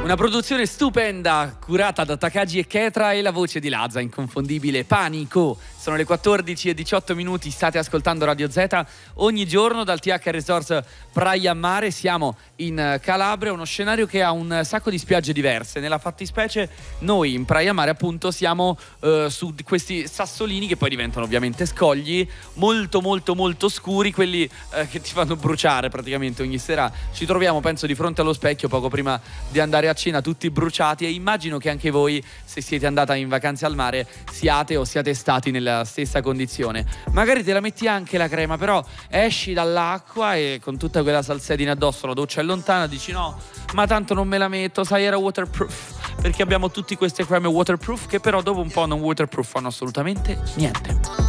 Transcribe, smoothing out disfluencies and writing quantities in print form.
Una produzione stupenda curata da Takagi e Ketra e la voce di Lazza, inconfondibile. Panico. Sono le 14:18, state ascoltando Radio Z. Ogni giorno dal TH Resorts Praia Mare siamo in Calabria, uno scenario che ha un sacco di spiagge diverse. Nella fattispecie noi in Praia Mare appunto siamo su questi sassolini che poi diventano ovviamente scogli molto molto molto scuri, quelli che ti fanno bruciare praticamente. Ogni sera ci troviamo, penso, di fronte allo specchio poco prima di andare a cena tutti bruciati, e immagino che anche voi, se siete andata in vacanze al mare, siate stati nella stessa condizione. Magari te la metti anche la crema, però esci dall'acqua e con tutta quella salsedine addosso, la doccia è lontana, dici no, ma tanto non me la metto, sai, era waterproof, perché abbiamo tutte queste creme waterproof che però dopo un po' non waterproof fanno assolutamente niente.